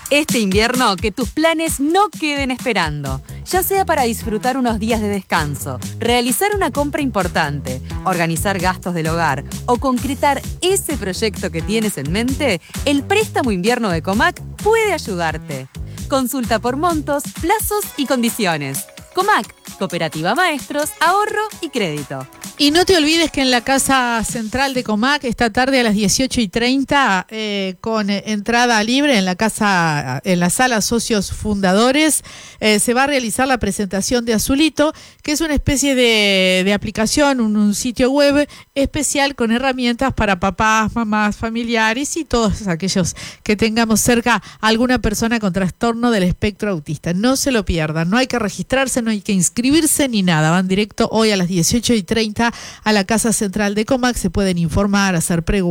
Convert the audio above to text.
Este invierno, que tus planes no queden esperando. Ya sea para disfrutar unos días de descanso, realizar una compra importante, organizar gastos del hogar o concretar ese proyecto que tienes en mente, el préstamo invierno de Comac puede ayudarte. Consulta por montos, plazos y condiciones. Comac, Cooperativa Maestros, Ahorro y Crédito. Y no te olvides que en la Casa Central de Comac, esta tarde a las 18:30, con entrada libre en la sala Socios Fundadores, se va a realizar la presentación de Azulito, que es una especie de aplicación, un sitio web especial con herramientas para papás, mamás, familiares y todos aquellos que tengamos cerca a alguna persona con trastorno del espectro autista. No se lo pierdan, no hay que registrarse, no hay que inscribirse ni nada. Van directo hoy a las 18:30 a la Casa Central de Comac, se pueden informar, hacer preguntas.